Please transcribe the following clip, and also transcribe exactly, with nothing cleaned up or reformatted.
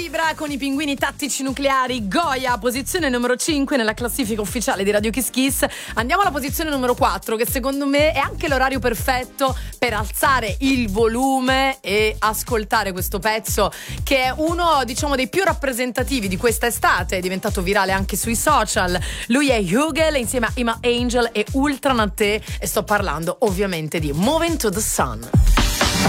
vibra con i pinguini tattici nucleari. Goya, posizione numero cinque nella classifica ufficiale di Radio Kiss Kiss. Andiamo alla posizione numero quattro, che secondo me è anche l'orario perfetto per alzare il volume e ascoltare questo pezzo, che è uno, diciamo, dei più rappresentativi di questa estate. È diventato virale anche sui social. Lui è Hugel insieme a Ima Angel e Ultra Naté, e sto parlando ovviamente di Moving to the Sun.